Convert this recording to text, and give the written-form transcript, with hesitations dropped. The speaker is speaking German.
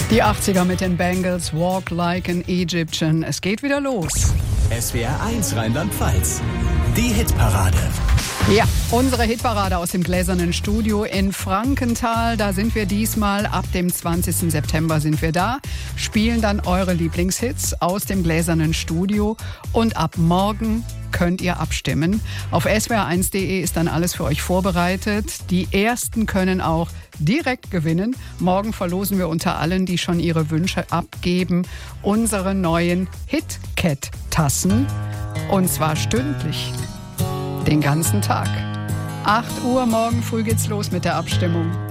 Die 80er mit den Bangles, Walk Like an Egyptian. Es geht wieder los. SWR 1 Rheinland-Pfalz. Die Hitparade. Ja, unsere Hitparade aus dem Gläsernen Studio in Frankenthal. Da sind wir diesmal. Ab dem 20. September sind wir da. Spielen dann eure Lieblingshits aus dem Gläsernen Studio. Und ab morgen könnt ihr abstimmen. Auf swr1.de ist dann alles für euch vorbereitet. Die Ersten können auch direkt gewinnen. Morgen verlosen wir unter allen, die schon ihre Wünsche abgeben, unsere neuen HitCat-Tassen. Und zwar stündlich. Den ganzen Tag. 8 Uhr morgen früh geht's los mit der Abstimmung.